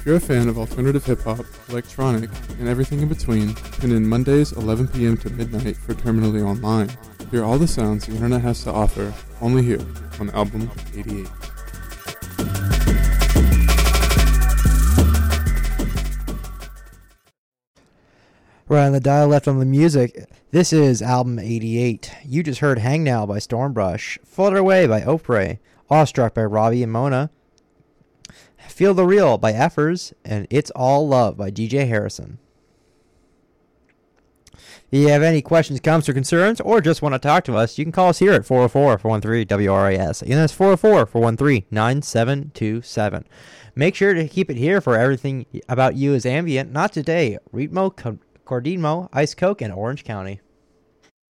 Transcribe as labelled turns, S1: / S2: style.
S1: If you're a fan of alternative hip-hop, electronic, and everything in between, tune in Mondays 11 p.m. to midnight for Terminally Online. Hear all the sounds the internet has to offer, only here on Album 88.
S2: Right on the dial left on the music. This is Album 88. You just heard Hang Now by Stormbrush, Flutter Away by Oprah, Awestruck by Robbie and Mona, Feel the Real by Effers, and It's All Love by DJ Harrison. If you have any questions, comments, or concerns, or just want to talk to us, you can call us here at 404-413-WRIS. Again, that's 404-413-9727. Make sure to keep it here for everything about you is ambient. Not today. Ritmo, Cordimo, Ice Coke, and Orange County.